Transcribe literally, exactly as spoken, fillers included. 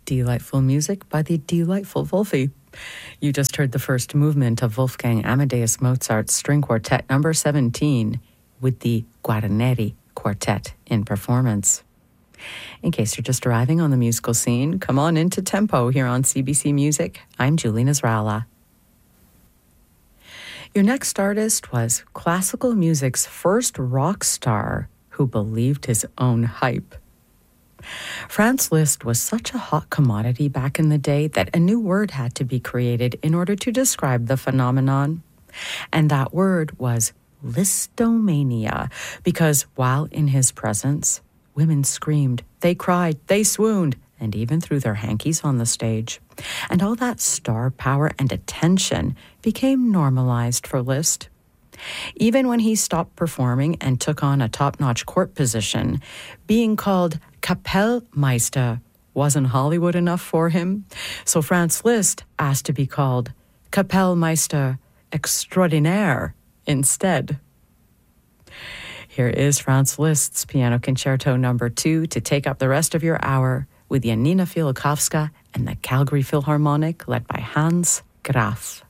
Delightful music by the delightful Wolfie. You just heard the first movement of Wolfgang Amadeus Mozart's String Quartet number seventeen with the Guarneri Quartet in performance. In case you're just arriving on the musical scene, come on into Tempo here on C B C Music. I'm Julie Nasrallah. Your next artist was classical music's first rock star who believed his own hype. Franz Liszt was such a hot commodity back in the day that a new word had to be created in order to describe the phenomenon. And that word was Listomania, because while in his presence, women screamed, they cried, they swooned, and even threw their hankies on the stage. And all that star power and attention became normalized for Liszt. Even when he stopped performing and took on a top-notch court position, being called Kapellmeister wasn't Hollywood enough for him. So Franz Liszt asked to be called Kapellmeister Extraordinaire instead. Here is Franz Liszt's Piano Concerto number two to take up the rest of your hour with Janina Fialkowska and the Calgary Philharmonic led by Hans Graf.